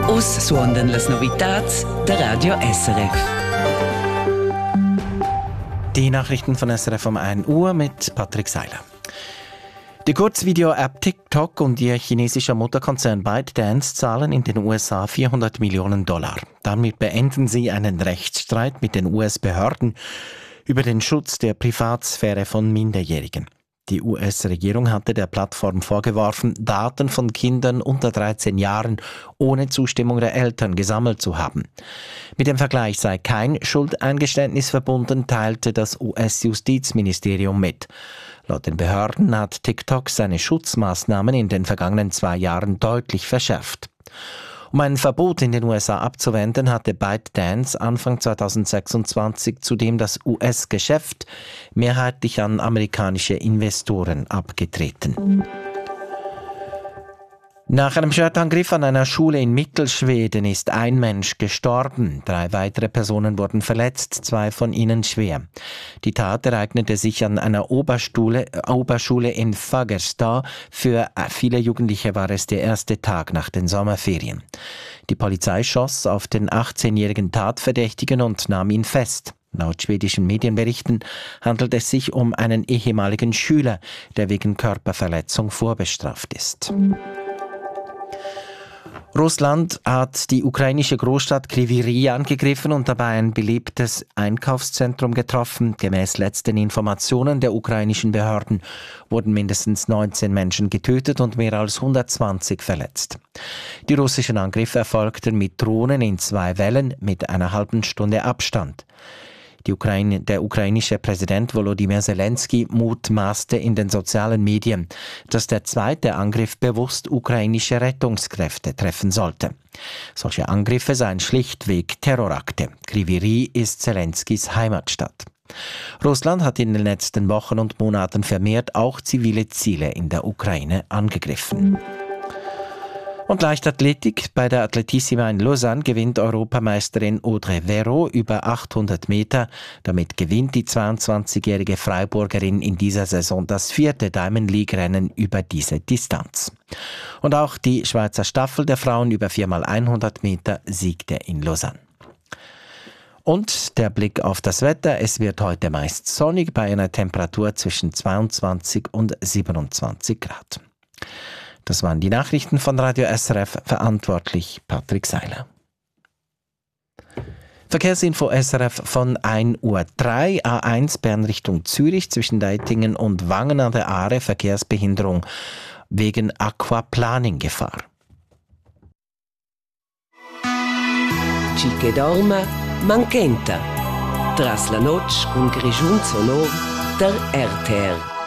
Us suondan las novitats der Radio SRF. Die Nachrichten von SRF um 1 Uhr mit Patrick Seiler. Die Kurzvideo-App TikTok und ihr chinesischer Mutterkonzern ByteDance zahlen in den USA $400 Millionen. Damit beenden sie einen Rechtsstreit mit den US-Behörden über den Schutz der Privatsphäre von Minderjährigen. Die US-Regierung hatte der Plattform vorgeworfen, Daten von Kindern unter 13 Jahren ohne Zustimmung der Eltern gesammelt zu haben. Mit dem Vergleich sei kein Schuldeingeständnis verbunden, teilte das US-Justizministerium mit. Laut den Behörden hat TikTok seine Schutzmaßnahmen in den vergangenen 2 Jahren deutlich verschärft. Um ein Verbot in den USA abzuwenden, hatte ByteDance Anfang 2026 zudem das US-Geschäft mehrheitlich an amerikanische Investoren abgetreten. Nach einem Schwertangriff an einer Schule in Mittelschweden ist ein Mensch gestorben. 3 weitere Personen wurden verletzt, 2 von ihnen schwer. Die Tat ereignete sich an einer Oberschule in Fagersta. Für viele Jugendliche war es der erste Tag nach den Sommerferien. Die Polizei schoss auf den 18-jährigen Tatverdächtigen und nahm ihn fest. Laut schwedischen Medienberichten handelt es sich um einen ehemaligen Schüler, der wegen Körperverletzung vorbestraft ist. Russland hat die ukrainische Großstadt Kryvyi Rih angegriffen und dabei ein beliebtes Einkaufszentrum getroffen. Gemäß letzten Informationen der ukrainischen Behörden wurden mindestens 19 Menschen getötet und mehr als 120 verletzt. Die russischen Angriffe erfolgten mit Drohnen in 2 Wellen mit einer halben Stunde Abstand. Der ukrainische Präsident Volodymyr Zelensky mutmaßte in den sozialen Medien, dass der zweite Angriff bewusst ukrainische Rettungskräfte treffen sollte. Solche Angriffe seien schlichtweg Terrorakte. Kryvyi Rih ist Zelenskys Heimatstadt. Russland hat in den letzten Wochen und Monaten vermehrt auch zivile Ziele in der Ukraine angegriffen. Und Leichtathletik. Bei der Atletissima in Lausanne gewinnt Europameisterin Audrey Verreau über 800 Meter. Damit gewinnt die 22-jährige Freiburgerin in dieser Saison das 4. Diamond League-Rennen über diese Distanz. Und auch die Schweizer Staffel der Frauen über 4x100 Meter siegte in Lausanne. Und der Blick auf das Wetter. Es wird heute meist sonnig bei einer Temperatur zwischen 22 und 27 Grad. Das waren die Nachrichten von Radio SRF, verantwortlich Patrick Seiler. Verkehrsinfo SRF von 1:03 Uhr. A1 Bern Richtung Zürich zwischen Deitingen und Wangen an der Aare, Verkehrsbehinderung wegen Aquaplaning-Gefahr. Chi che dorma, manchenta. Tras la noche con Grigiun sonor der RTR.